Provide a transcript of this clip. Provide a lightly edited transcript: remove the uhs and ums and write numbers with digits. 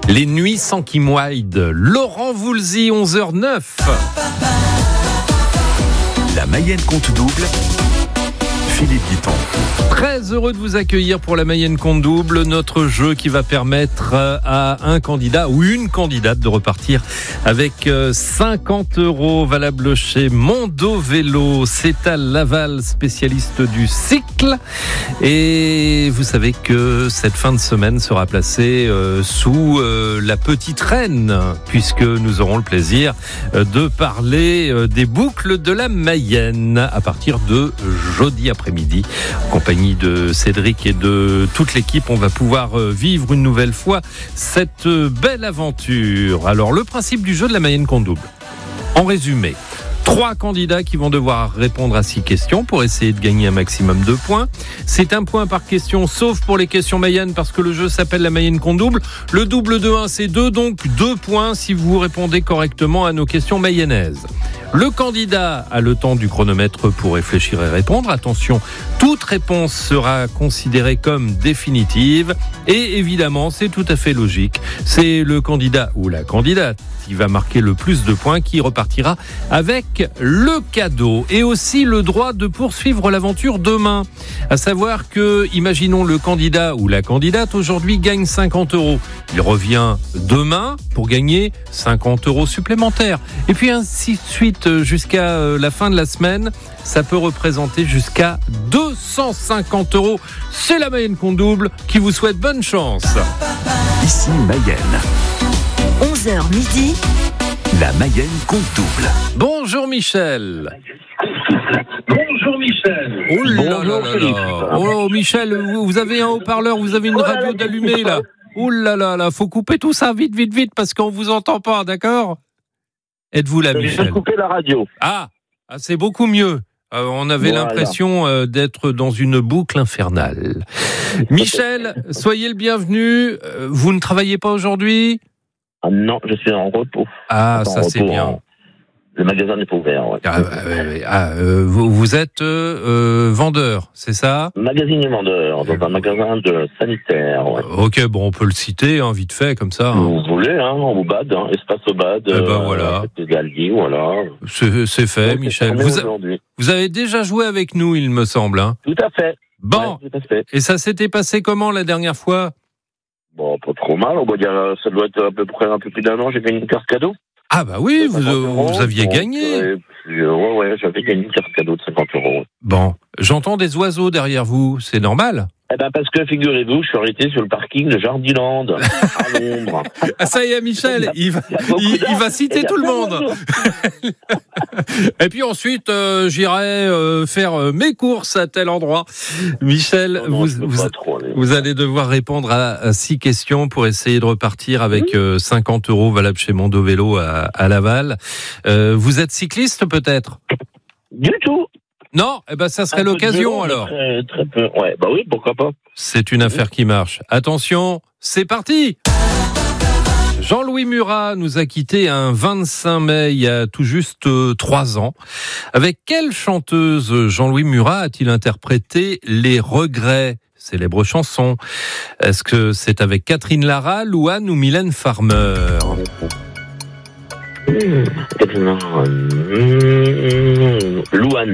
Les nuits sans Kim Wilde. Laurent Voulzy, 11h09. La Mayenne compte double. Philippe Guiton. Très heureux de vous accueillir pour la Mayenne compte double, notre jeu qui va permettre à un candidat ou une candidate de repartir avec 50 € valables chez Mondo Vélo. C'est à Laval, spécialiste du cycle. Et vous savez que cette fin de semaine sera placée sous la petite reine, puisque nous aurons le plaisir de parler des boucles de la Mayenne à partir de jeudi après-midi. En compagnie de Cédric et de toute l'équipe, on va pouvoir vivre une nouvelle fois cette belle aventure. Alors, le principe du jeu de la Mayenne compte double. En résumé, 3 candidats qui vont devoir répondre à 6 questions pour essayer de gagner un maximum de points. C'est 1 point par question, sauf pour les questions Mayenne, parce que le jeu s'appelle la Mayenne compte double. Le double de 1, c'est 2, donc 2 points si vous répondez correctement à nos questions mayennaises. Le candidat a le temps du chronomètre pour réfléchir et répondre. Attention, toute réponse sera considérée comme définitive. Et évidemment, c'est tout à fait logique. C'est le candidat ou la candidate qui va marquer le plus de points qui repartira avec le cadeau. Et aussi le droit de poursuivre l'aventure demain. À savoir que, imaginons le candidat ou la candidate aujourd'hui gagne 50 €. Il revient demain pour gagner 50 € supplémentaires. Et puis ainsi de suite jusqu'à la fin de la semaine. Ça peut représenter jusqu'à 250 €. C'est la Mayenne compte double qui vous souhaite bonne chance. Ici Mayenne. 11h midi. La Mayenne compte double. Bonjour Michel. Bonjour Michel. Oh là là là là. Oh Michel, vous avez un haut-parleur, vous avez une radio d'allumée là. Oh là là là, faut couper tout ça vite parce qu'on vous entend pas, d'accord ? Êtes-vous là, Michel ? Je vais couper la radio. Ah, c'est beaucoup mieux. On avait l'impression d'être dans une boucle infernale. Michel, soyez le bienvenu. Vous ne travaillez pas aujourd'hui ? Ah non, je suis en repos. Ah, ça c'est bien. Le magasin n'est pas ouvert. Ouais. Vous êtes vendeur, c'est ça ? Magasinier vendeur, dans un magasin de sanitaire. Ouais. Ok, bon, on peut le citer, vite fait, comme ça. Vous voulez, au BAD, espace au BAD. Voilà. Voilà. C'est fait, donc, Michel. Vous avez déjà joué avec nous, il me semble. Tout à fait. Bon. Ouais, tout à fait. Et ça s'était passé comment la dernière fois ? Bon, pas trop mal. On va dire, ça doit être à peu près un peu plus d'1 an. J'ai gagné une carte cadeau. Ah bah oui, vous aviez gagné. Ouais, j'avais gagné une carte cadeau de 50 €. Bon, j'entends des oiseaux derrière vous, c'est normal ? Parce que, figurez-vous, je suis arrêté sur le parking de Jardiland, à Londres. Ah, ça y est, Michel, il va citer tout le monde. Et puis ensuite, j'irai faire mes courses à tel endroit. Michel, vous allez devoir répondre à 6 questions pour essayer de repartir avec 50 € valables chez Mondo Vélo à Laval. Vous êtes cycliste peut-être ? Du tout. Non, ça serait l'occasion alors. Très peu. Ouais, oui, pourquoi pas. C'est une affaire qui marche. Attention, c'est parti. Jean-Louis Murat nous a quittés un 25 mai, il y a tout juste 3 ans. Avec quelle chanteuse Jean-Louis Murat a-t-il interprété Les Regrets ? Célèbre chanson. Est-ce que c'est avec Catherine Lara, Louane ou Mylène Farmer ? Louane.